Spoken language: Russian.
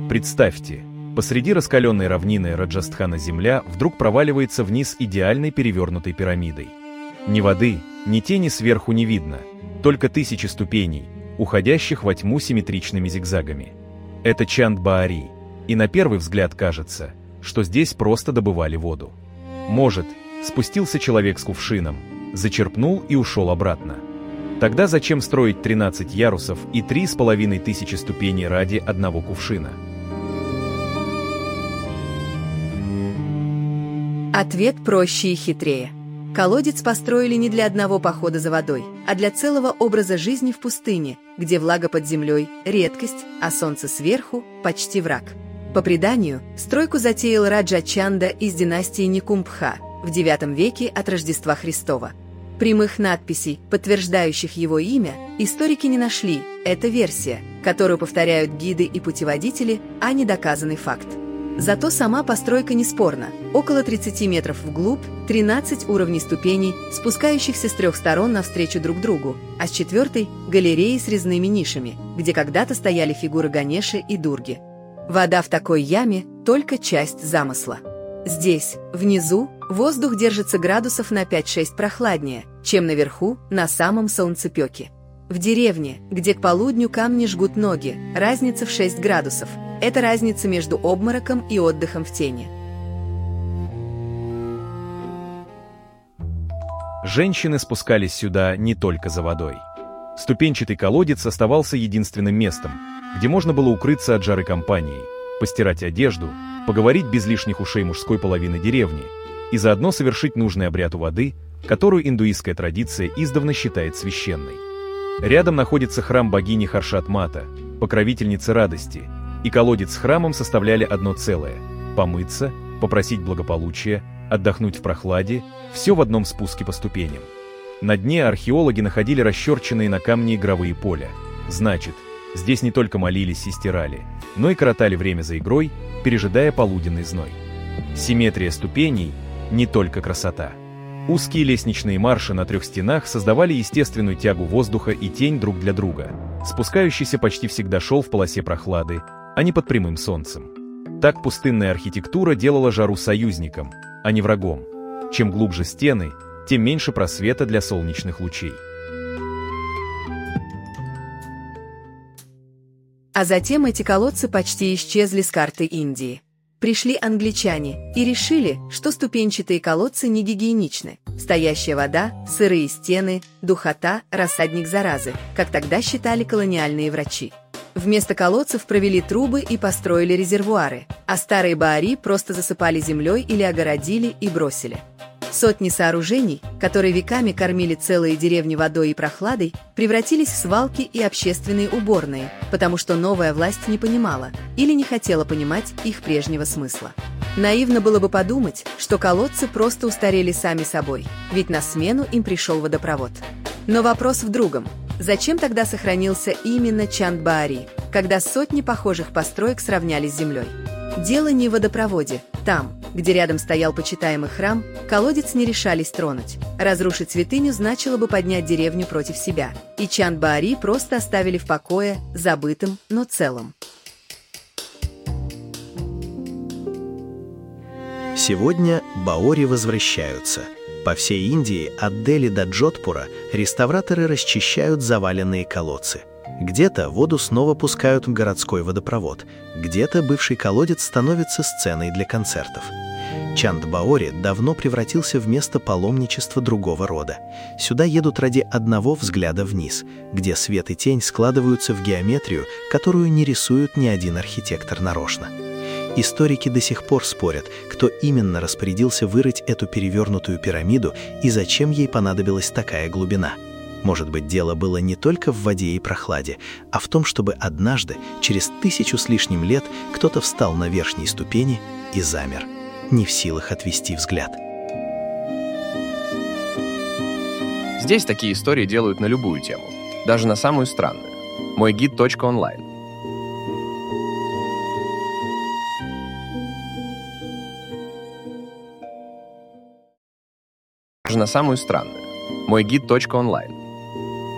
Представьте, посреди раскаленной равнины Раджастхана земля вдруг проваливается вниз идеальной перевернутой пирамидой. Ни воды, ни тени сверху не видно, только тысячи ступеней, уходящих во тьму симметричными зигзагами. Это Чанд-Баари, и на первый взгляд кажется, что здесь просто добывали воду. Может, спустился человек с кувшином, зачерпнул и ушел обратно. Тогда зачем строить 13 ярусов и 3500 ступеней ради одного кувшина? Ответ проще и хитрее. Колодец построили не для одного похода за водой, а для целого образа жизни в пустыне, где влага под землей – редкость, а солнце сверху – почти враг. По преданию, стройку затеял Раджа Чанда из династии Никумбха в IX веке от Рождества Христова. Прямых надписей, подтверждающих его имя, историки не нашли. Это версия, которую повторяют гиды и путеводители, а не доказанный факт. Зато сама постройка неспорна. Около 30 метров вглубь, 13 уровней ступеней, спускающихся с 3 сторон навстречу друг другу, а с 4-й – галереи с резными нишами, где когда-то стояли фигуры Ганеши и Дурги. Вода в такой яме – только часть замысла. Здесь, внизу, воздух держится градусов на 5-6 прохладнее, чем наверху, на самом солнцепёке. В деревне, где к полудню камни жгут ноги, разница в 6 градусов. Это разница между обмороком и отдыхом в тени. Женщины спускались сюда не только за водой. Ступенчатый колодец оставался единственным местом, где можно было укрыться от жары компанией, постирать одежду, поговорить без лишних ушей мужской половины деревни и заодно совершить нужный обряд у воды, которую индуистская традиция издавна считает священной. Рядом находится храм богини Харшат-Мата, покровительницы радости, и колодец с храмом составляли одно целое – помыться, попросить благополучия, отдохнуть в прохладе – все в одном спуске по ступеням. На дне археологи находили расчерченные на камне игровые поля. Значит, здесь не только молились и стирали, но и коротали время за игрой, пережидая полуденный зной. Симметрия ступеней – не только красота. Узкие лестничные марши на 3 стенах создавали естественную тягу воздуха и тень друг для друга. Спускающийся почти всегда шел в полосе прохлады, а не под прямым солнцем. Так пустынная архитектура делала жару союзником, а не врагом. Чем глубже стены, тем меньше просвета для солнечных лучей. А затем эти колодцы почти исчезли с карты Индии. Пришли англичане и решили, что ступенчатые колодцы не гигиеничны. Стоящая вода, сырые стены, духота – рассадник заразы, как тогда считали колониальные врачи. Вместо колодцев провели трубы и построили резервуары, а старые баари просто засыпали землей или огородили и бросили. Сотни сооружений, которые веками кормили целые деревни водой и прохладой, превратились в свалки и общественные уборные, потому что новая власть не понимала или не хотела понимать их прежнего смысла. Наивно было бы подумать, что колодцы просто устарели сами собой, ведь на смену им пришел водопровод. Но вопрос в другом. Зачем тогда сохранился именно Чанд-Баари, когда сотни похожих построек сравнялись с землей? Дело не в водопроводе. Там, где рядом стоял почитаемый храм, колодец не решались тронуть. Разрушить святыню значило бы поднять деревню против себя. И Чанд-Баари просто оставили в покое, забытым, но целым. Сегодня баори возвращаются. По всей Индии, от Дели до Джодхпура, реставраторы расчищают заваленные колодцы. Где-то воду снова пускают в городской водопровод, где-то бывший колодец становится сценой для концертов. Чанд-Баари давно превратился в место паломничества другого рода. Сюда едут ради одного взгляда вниз, где свет и тень складываются в геометрию, которую не рисует ни один архитектор нарочно. Историки до сих пор спорят, кто именно распорядился вырыть эту перевернутую пирамиду и зачем ей понадобилась такая глубина. Может быть, дело было не только в воде и прохладе, а в том, чтобы однажды, через 1000 с лишним лет, кто-то встал на верхней ступени и замер, не в силах отвести взгляд. Здесь такие истории делают на любую тему, даже на самую странную. Мой гид.онлайн. Даже на самую странную. Мой гид.онлайн.